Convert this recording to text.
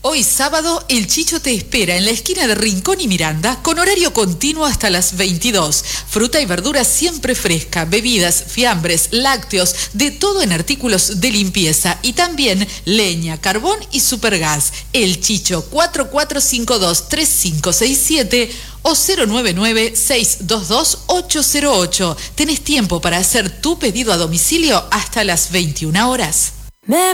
Hoy sábado, el Chicho te espera en la esquina de Rincón y Miranda con horario continuo hasta las 22. Fruta y verdura siempre fresca, bebidas, fiambres, lácteos, de todo en artículos de limpieza y también leña, carbón y supergas. El Chicho 4452-3567 o 099-622-808. Tenés tiempo para hacer tu pedido a domicilio hasta las 21 horas.